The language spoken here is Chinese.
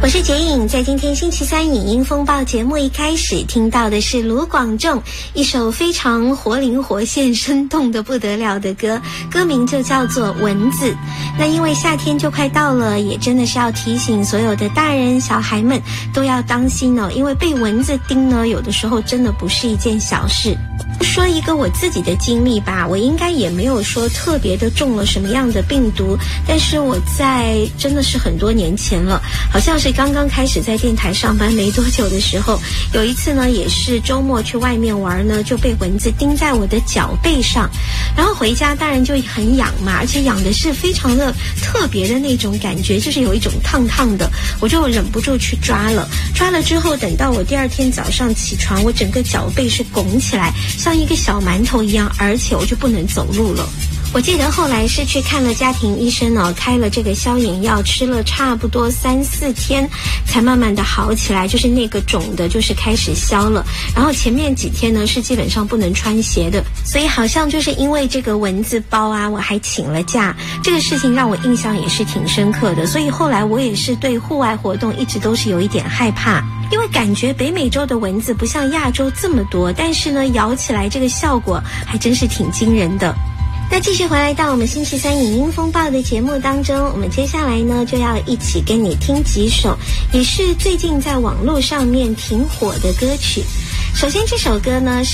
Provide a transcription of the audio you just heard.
我是洁颖，在今天星期三影音风暴节目一开始听到的是卢广仲一首非常活灵活现生动的不得了的歌，歌名就叫做蚊子。那因为夏天就快到了，也真的是要提醒所有的大人小孩们都要当心哦，因为被蚊子叮呢，有的时候真的不是一件小事。说一个我自己的经历吧，我应该也没有说特别的中了什么样的病毒，但是我在真的是很多年前了，好像是刚刚开始在电台上班没多久的时候，有一次呢也是周末去外面玩呢，就被蚊子叮在我的脚背上，然后回家当然就很痒嘛，而且痒的是非常的特别的那种感觉，就是有一种烫烫的，我就忍不住去抓了之后，等到我第二天早上起床，我整个脚背是拱起来像一个小馒头一样，而且我就不能走路了。我记得后来是去看了家庭医生哦，开了这个消炎药，吃了差不多3-4天才慢慢的好起来，就是那个肿的就是开始消了，然后前面几天呢是基本上不能穿鞋的，所以好像就是因为这个蚊子包啊，我还请了假，这个事情让我印象也是挺深刻的，所以后来我也是对户外活动一直都是有一点害怕，因为感觉北美洲的蚊子不像亚洲这么多，但是呢咬起来这个效果还真是挺惊人的。那继续回来到我们星期三影音风暴的节目当中，我们接下来呢就要一起跟你听几首也是最近在网络上面挺火的歌曲。首先这首歌呢是